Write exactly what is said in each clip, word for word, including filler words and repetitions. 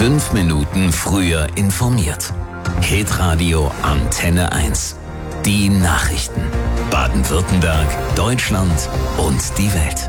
Fünf Minuten früher informiert. Hitradio Antenne eins. Die Nachrichten. Baden-Württemberg, Deutschland und die Welt.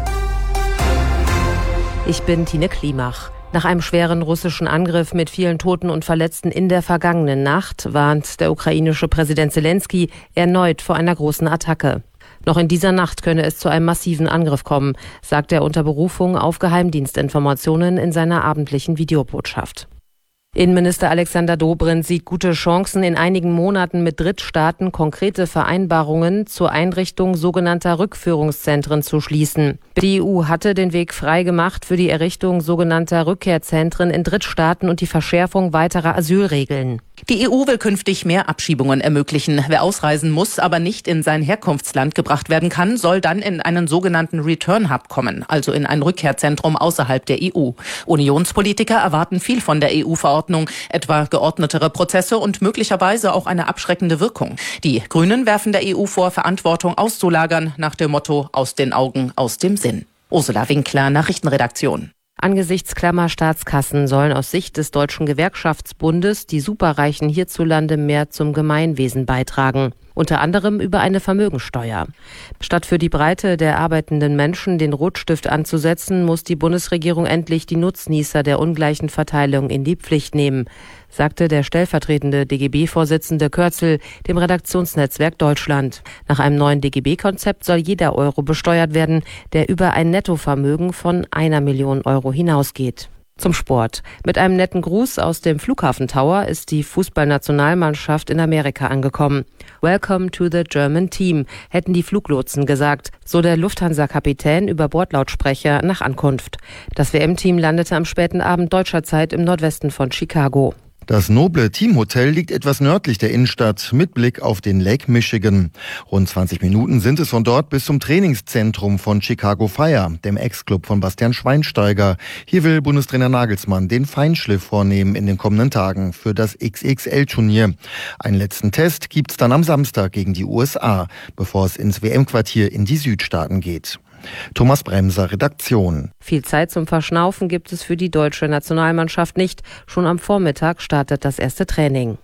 Ich bin Tine Klimach. Nach einem schweren russischen Angriff mit vielen Toten und Verletzten in der vergangenen Nacht warnt der ukrainische Präsident Zelensky erneut vor einer großen Attacke. Noch in dieser Nacht könne es zu einem massiven Angriff kommen, sagt er unter Berufung auf Geheimdienstinformationen in seiner abendlichen Videobotschaft. Innenminister Alexander Dobrindt sieht gute Chancen, in einigen Monaten mit Drittstaaten konkrete Vereinbarungen zur Einrichtung sogenannter Rückführungszentren zu schließen. Die E U hatte den Weg frei gemacht für die Errichtung sogenannter Rückkehrzentren in Drittstaaten und die Verschärfung weiterer Asylregeln. Die E U will künftig mehr Abschiebungen ermöglichen. Wer ausreisen muss, aber nicht in sein Herkunftsland gebracht werden kann, soll dann in einen sogenannten Return Hub kommen, also in ein Rückkehrzentrum außerhalb der E U. Unionspolitiker erwarten viel von der E U-Verordnung, etwa geordnetere Prozesse und möglicherweise auch eine abschreckende Wirkung. Die Grünen werfen der E U vor, Verantwortung auszulagern, nach dem Motto aus den Augen, aus dem Sinn. Ursula Winkler, Nachrichtenredaktion. Angesichts klammer Staatskassen sollen aus Sicht des Deutschen Gewerkschaftsbundes die Superreichen hierzulande mehr zum Gemeinwesen beitragen. Unter anderem über eine Vermögensteuer. Statt für die Breite der arbeitenden Menschen den Rotstift anzusetzen, muss die Bundesregierung endlich die Nutznießer der ungleichen Verteilung in die Pflicht nehmen, sagte der stellvertretende D G B-Vorsitzende Kürzel dem Redaktionsnetzwerk Deutschland. Nach einem neuen D G B-Konzept soll jeder Euro besteuert werden, der über ein Nettovermögen von einer Million Euro hinausgeht. Zum Sport. Mit einem netten Gruß aus dem Flughafen Tower ist die Fußballnationalmannschaft in Amerika angekommen. Welcome to the German Team, hätten die Fluglotsen gesagt, so der Lufthansa-Kapitän über Bordlautsprecher nach Ankunft. Das W M-Team landete am späten Abend deutscher Zeit im Nordwesten von Chicago. Das noble Teamhotel liegt etwas nördlich der Innenstadt mit Blick auf den Lake Michigan. Rund zwanzig Minuten sind es von dort bis zum Trainingszentrum von Chicago Fire, dem Ex-Club von Bastian Schweinsteiger. Hier will Bundestrainer Nagelsmann den Feinschliff vornehmen in den kommenden Tagen für das X X L-Turnier. Einen letzten Test gibt's dann am Samstag gegen die U S A, bevor es ins W M-Quartier in die Südstaaten geht. Thomas Bremser, Redaktion. Viel Zeit zum Verschnaufen gibt es für die deutsche Nationalmannschaft nicht. Schon am Vormittag startet das erste Training.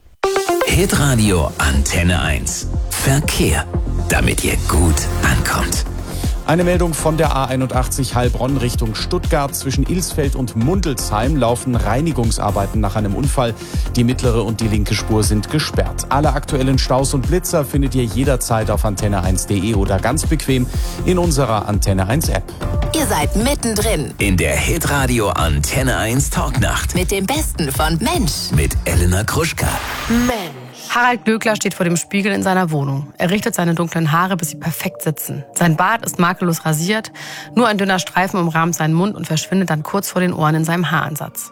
Hitradio Antenne eins. Verkehr, damit ihr gut ankommt. Eine Meldung von der A einundachtzig Heilbronn Richtung Stuttgart. Zwischen Ilsfeld und Mundelsheim laufen Reinigungsarbeiten nach einem Unfall. Die mittlere und die linke Spur sind gesperrt. Alle aktuellen Staus und Blitzer findet ihr jederzeit auf antenne eins punkt de oder ganz bequem in unserer Antenne eins App. Ihr seid mittendrin in der Hitradio Antenne eins Talknacht. Mit dem Besten von Mensch. Mit Elena Gruschka. Mensch. Harald Glöckler steht vor dem Spiegel in seiner Wohnung. Er richtet seine dunklen Haare, bis sie perfekt sitzen. Sein Bart ist makellos rasiert, nur ein dünner Streifen umrahmt seinen Mund und verschwindet dann kurz vor den Ohren in seinem Haaransatz.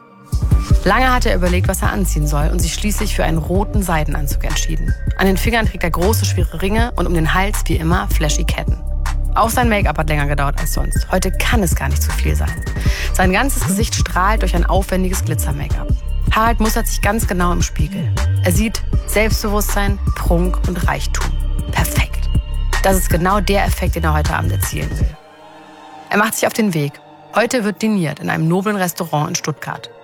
Lange hat er überlegt, was er anziehen soll und sich schließlich für einen roten Seidenanzug entschieden. An den Fingern trägt er große, schwere Ringe und um den Hals, wie immer, flashy Ketten. Auch sein Make-up hat länger gedauert als sonst. Heute kann es gar nicht zu viel sein. Sein ganzes Gesicht strahlt durch ein aufwendiges Glitzer-Make-up. Harald mustert sich ganz genau im Spiegel. Er sieht Selbstbewusstsein, Prunk und Reichtum. Perfekt. Das ist genau der Effekt, den er heute Abend erzielen will. Er macht sich auf den Weg. Heute wird diniert in einem noblen Restaurant in Stuttgart.